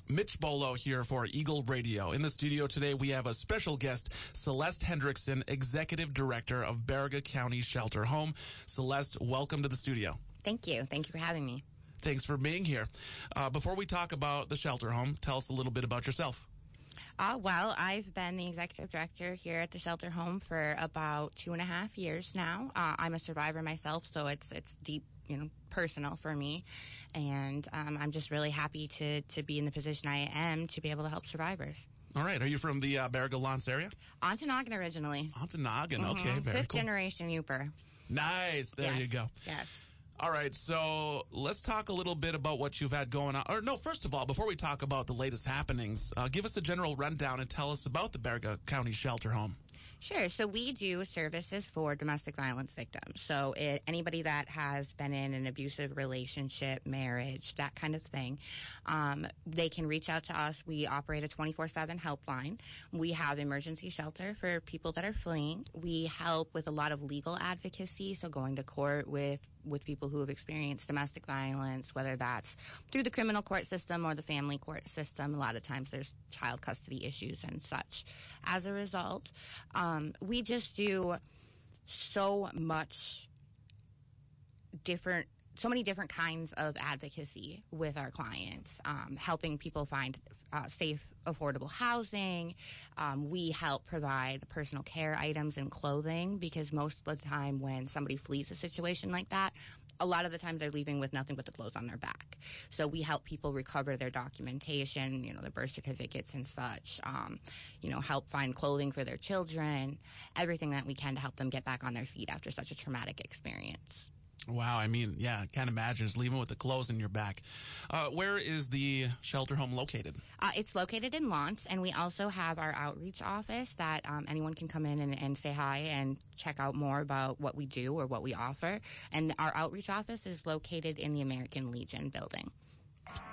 Mitch Bolo here for Eagle Radio. In the studio today, we have a special guest, Celeste Hendrickson, Executive Director of Baraga County Shelter Home. Celeste, welcome to the studio. Thank you. Thank you for having me. Thanks for being here. Before we talk about the shelter home, tell us a little bit about yourself. Well, I've been the executive director here at the shelter home for about 2.5 years now. I'm a survivor myself, so it's deep, personal for me. And I'm just really happy to be in the position I am to be able to help survivors. All right. Are you from the Baraga Lance area? Ontonagon originally. Ontonagon. Okay, very Fifth cool. generation Yooper. Nice. There you go. Yes. All right, so let's talk a little bit about what you've had going on. Or no, first of all, before we talk about the latest happenings, give us a general rundown and tell us about the Baraga County Shelter Home. Sure. So we do services for domestic violence victims. So anybody that has been in an abusive relationship, marriage, that kind of thing, they can reach out to us. We operate a 24/7 helpline. We have emergency shelter for people that are fleeing. We help with a lot of legal advocacy, so going to court with people who have experienced domestic violence, whether that's through the criminal court system or the family court system. A lot of times there's child custody issues and such. As a result, we just do so many different kinds of advocacy with our clients, helping people find safe, affordable housing. We help provide personal care items and clothing, because most of the time when somebody flees a situation like that, a lot of the time they're leaving with nothing but the clothes on their back. So we help people recover their documentation, their birth certificates and such, help find clothing for their children, everything that we can to help them get back on their feet after such a traumatic experience. Wow, I can't imagine just leaving with the clothes in your back. Where is the shelter home located? It's located in Lance, and we also have our outreach office that anyone can come in and say hi and check out more about what we do or what we offer. And our outreach office is located in the American Legion building.